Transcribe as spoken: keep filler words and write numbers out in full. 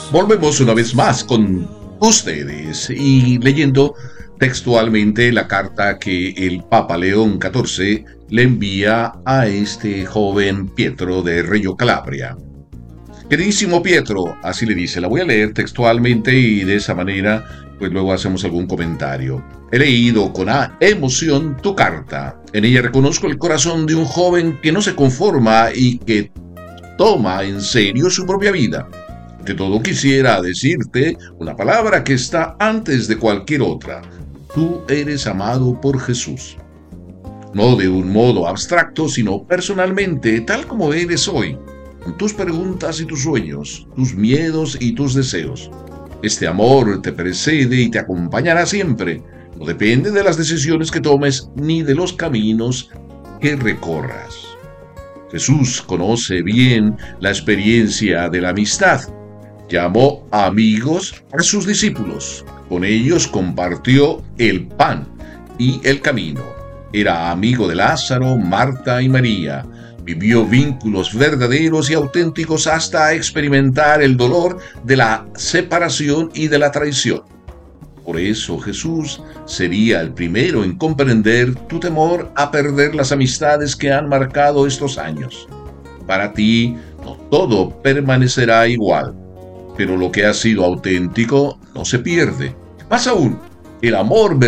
Volvemos una vez más con ustedes y leyendo textualmente la carta que el Papa León catorce le envía a este joven Pietro de Reggio Calabria. Queridísimo Pietro, así le dice, la voy a leer textualmente y de esa manera, pues luego hacemos algún comentario. He leído con a- emoción tu carta. En ella reconozco el corazón de un joven que no se conforma y que toma en serio su propia vida. De todo quisiera decirte una palabra que está antes de cualquier otra. Tú eres amado por Jesús. No de un modo abstracto, sino personalmente, tal como eres hoy, con tus preguntas y tus sueños, tus miedos y tus deseos. Este amor te precede y te acompañará siempre. No depende de las decisiones que tomes ni de los caminos que recorras. Jesús conoce bien la experiencia de la amistad. Llamó amigos a sus discípulos. Con ellos compartió el pan y el camino. Era amigo de Lázaro, Marta y María. Vivió vínculos verdaderos y auténticos hasta experimentar el dolor de la separación y de la traición. Por eso Jesús sería el primero en comprender tu temor a perder las amistades que han marcado estos años. Para ti, no todo permanecerá igual, pero lo que ha sido auténtico no se pierde. Más aún, el amor